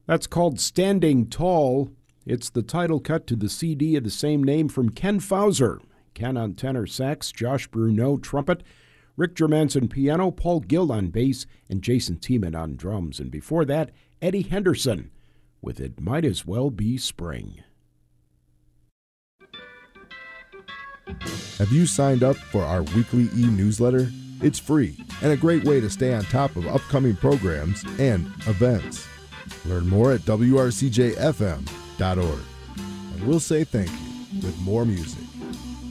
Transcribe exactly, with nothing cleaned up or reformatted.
That's called Standing Tall. It's the title cut to the C D of the same name from Ken Fauser. Ken on tenor sax, Josh Bruneau trumpet, Rick Germanson piano, Paul Gill on bass, and Jason Tiemann on drums. And before that, Eddie Henderson with It Might As Well Be Spring. Have you signed up for our weekly e-newsletter? It's free and a great way to stay on top of upcoming programs and events. Learn more at W R C J F M dot org. And we'll say thank you with more music.